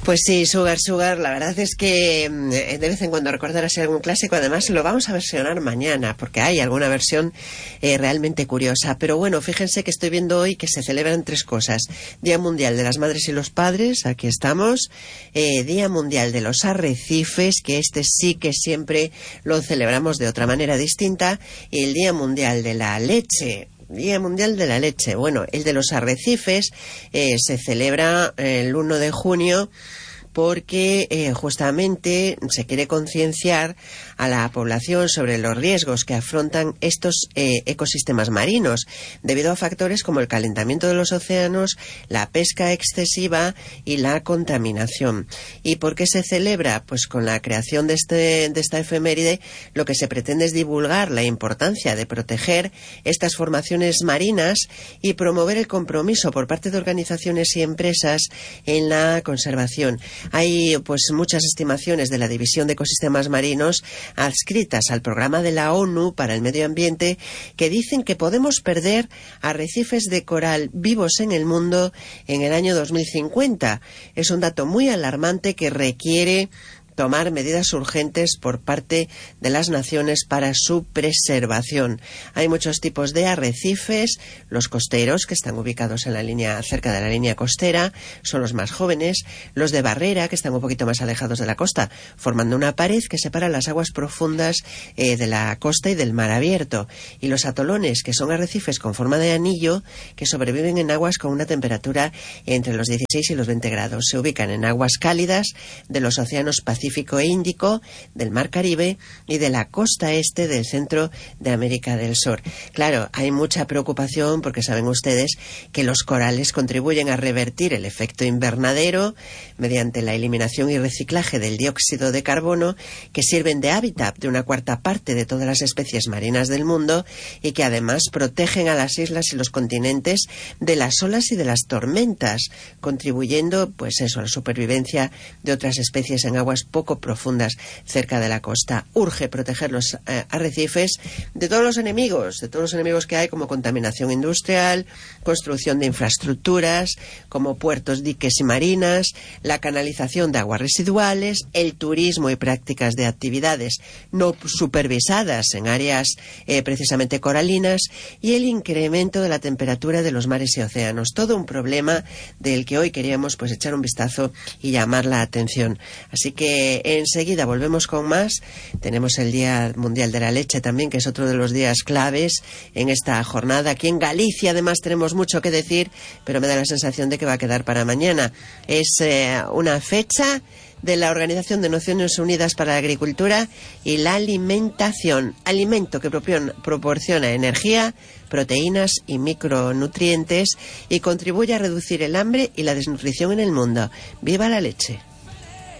Pues sí, Sugar, la verdad es que de vez en cuando recordar así algún clásico, además lo vamos a versionar mañana, porque hay alguna versión realmente curiosa. Pero bueno, fíjense que estoy viendo hoy que se celebran 3 cosas. Día Mundial de las Madres y los Padres, aquí estamos. Día Mundial de los Arrecifes, que este sí que siempre lo celebramos de otra manera distinta. Y el Día Mundial de la Leche. Día Mundial de la Leche. Bueno, el de los arrecifes se celebra el 1 de junio porque justamente se quiere concienciar a la población sobre los riesgos que afrontan estos ecosistemas marinos debido a factores como el calentamiento de los océanos, la pesca excesiva y la contaminación. ¿Y por qué se celebra? Pues con la creación de esta efeméride lo que se pretende es divulgar la importancia de proteger estas formaciones marinas y promover el compromiso por parte de organizaciones y empresas en la conservación. Hay pues muchas estimaciones de la División de Ecosistemas Marinos adscritas al programa de la ONU para el Medio Ambiente que dicen que podemos perder arrecifes de coral vivos en el mundo en el año 2050. Es un dato muy alarmante que requiere tomar medidas urgentes por parte de las naciones para su preservación. Hay muchos tipos de arrecifes. Los costeros, que están ubicados en la línea, cerca de la línea costera, son los más jóvenes. Los de barrera, que están un poquito más alejados de la costa, formando una pared que separa las aguas profundas de la costa y del mar abierto. Y los atolones, que son arrecifes con forma de anillo, que sobreviven en aguas con una temperatura entre los 16 y los 20 grados. Se ubican en aguas cálidas de los océanos Pacífico e Índico, del Mar Caribe y de la costa este del centro de América del Sur. Claro, hay mucha preocupación porque saben ustedes que los corales contribuyen a revertir el efecto invernadero mediante la eliminación y reciclaje del dióxido de carbono, que sirven de hábitat de una cuarta parte de todas las especies marinas del mundo y que además protegen a las islas y los continentes de las olas y de las tormentas, contribuyendo pues eso a la supervivencia de otras especies en aguas poco profundas cerca de la costa. Urge proteger los arrecifes de todos los enemigos que hay, como contaminación industrial, construcción de infraestructuras como puertos, diques y marinas, la canalización de aguas residuales, el turismo y prácticas de actividades no supervisadas en áreas precisamente coralinas y el incremento de la temperatura de los mares y océanos. Todo un problema del que hoy queríamos pues echar un vistazo y llamar la atención. Así que enseguida volvemos con más. Tenemos el Día Mundial de la Leche también, que es otro de los días claves en esta jornada. Aquí en Galicia además tenemos mucho que decir, pero me da la sensación de que va a quedar para mañana. Es una fecha de la Organización de Naciones Unidas para la Agricultura y la Alimentación, alimento que proporciona energía, proteínas y micronutrientes y contribuye a reducir el hambre y la desnutrición en el mundo. ¡Viva la leche!